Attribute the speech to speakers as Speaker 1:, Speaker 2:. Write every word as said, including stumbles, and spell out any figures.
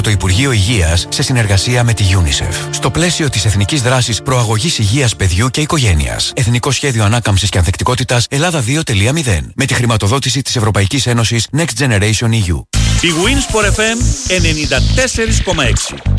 Speaker 1: το Υπουργείο Υγείας σε συνεργασία με τη UNICEF. Στο πλαίσιο της Εθνικής Δράσης Προαγωγής Υγείας Παιδιού και Οικογένειας. Εθνικό Σχέδιο Ανάκαμψης και Ανθεκτικότητας Ελλάδα δύο κόμμα μηδέν. Με τη χρηματοδότηση της Ευρωπαϊκής Ένωσης Next Generation ι γιου.
Speaker 2: Η Winsport εφ εμ ενενήντα τέσσερα κόμμα έξι.